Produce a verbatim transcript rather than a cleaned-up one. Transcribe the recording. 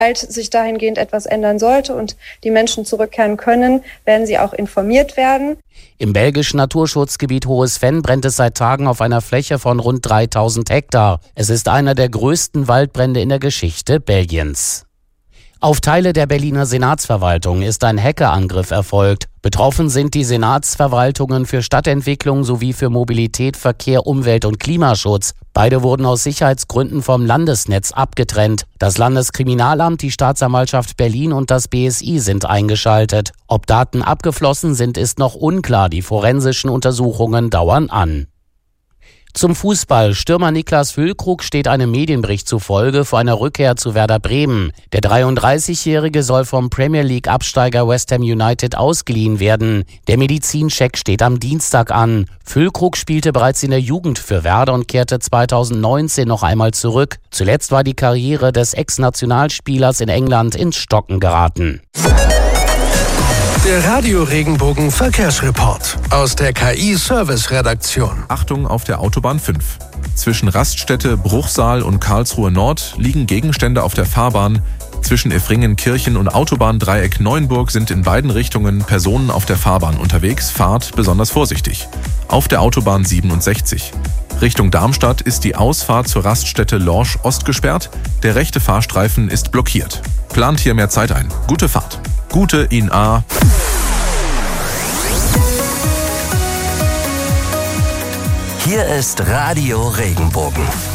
sich dahingehend etwas ändern sollte und die Menschen zurückkehren können, werden sie auch informiert werden. Im belgischen Naturschutzgebiet Hohes Venn brennt es seit Tagen auf einer Fläche von rund dreitausend Hektar. Es ist einer der größten Waldbrände in der Geschichte Belgiens. Auf Teile der Berliner Senatsverwaltung ist ein Hackerangriff erfolgt. Betroffen sind die Senatsverwaltungen für Stadtentwicklung sowie für Mobilität, Verkehr, Umwelt und Klimaschutz. Beide wurden aus Sicherheitsgründen vom Landesnetz abgetrennt. Das Landeskriminalamt, die Staatsanwaltschaft Berlin und das B S I sind eingeschaltet. Ob Daten abgeflossen sind, ist noch unklar. Die forensischen Untersuchungen dauern an. Zum Fußball. Stürmer Niklas Füllkrug steht einem Medienbericht zufolge vor einer Rückkehr zu Werder Bremen. Der dreiunddreißigjährige soll vom Premier League-Absteiger West Ham United ausgeliehen werden. Der Medizincheck steht am Dienstag an. Füllkrug spielte bereits in der Jugend für Werder und kehrte zweitausendneunzehn noch einmal zurück. Zuletzt war die Karriere des Ex-Nationalspielers in England ins Stocken geraten. Der Radio-Regenbogen Verkehrsreport aus der K I-Service-Redaktion. Achtung auf der Autobahn fünf. Zwischen Raststätte, Bruchsal und Karlsruhe Nord liegen Gegenstände auf der Fahrbahn. Zwischen Effringen-Kirchen und Autobahndreieck Neuenburg sind in beiden Richtungen Personen auf der Fahrbahn unterwegs. Fahrt besonders vorsichtig. Auf der Autobahn siebenundsechzig. Richtung Darmstadt ist die Ausfahrt zur Raststätte Lorsch Ost gesperrt. Der rechte Fahrstreifen ist blockiert. Plant hier mehr Zeit ein. Gute Fahrt. Gute in A. Hier ist Radio Regenbogen.